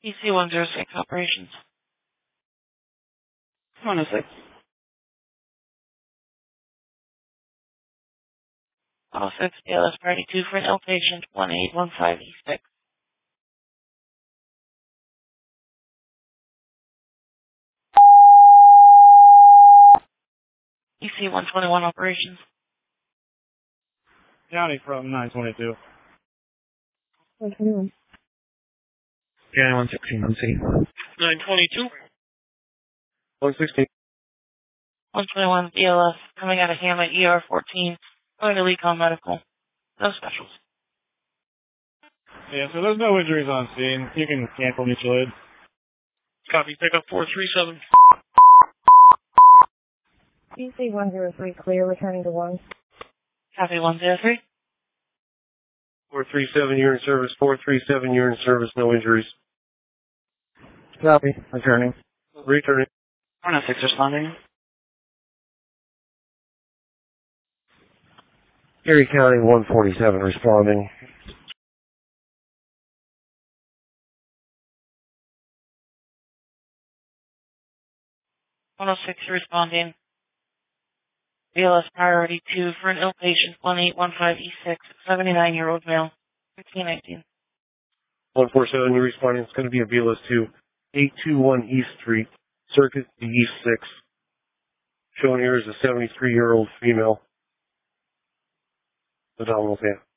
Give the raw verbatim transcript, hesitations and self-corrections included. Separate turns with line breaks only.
E C one zero six operations. one oh six. one oh six, A L S priority two for an ill patient, one eight one five E six. E C one twenty-one operations.
County from nine twenty-two.
one twenty-one.
County one sixteen, one C.
nine twenty-two.
one sixteen.
one twenty-one B L S coming out of Hamlet E R fourteen, going to Lecon Medical. No specials.
Yeah, so there's no injuries on scene. You can cancel mutual aid.
Copy, pick up four three seven.
E C one zero three clear, returning to one.
Copy one zero three.
four three seven, you're in service. four three seven, you're in service. No injuries. Copy. Returning. Returning.
one oh six responding.
Erie County one forty-seven responding.
one oh six responding. B L S priority two for an ill patient, one eight one five E six, seventy-nine-year-old male, fifteen nineteen.
one forty-seven, you're responding. It's going to be a B L S two. eight two one East Street, Circuit the East six. Shown here is a seventy-three-year-old female. Abdominal pain.